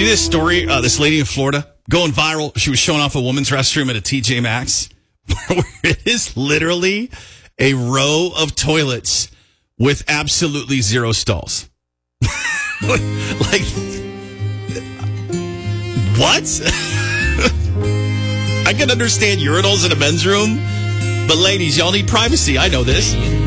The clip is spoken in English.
see this story? This lady in Florida going viral. She was showing off a woman's restroom at a TJ Maxx. It is literally a row of toilets with absolutely zero stalls. Like, what? I can understand urinals in a men's room, but ladies, y'all need privacy. I know this.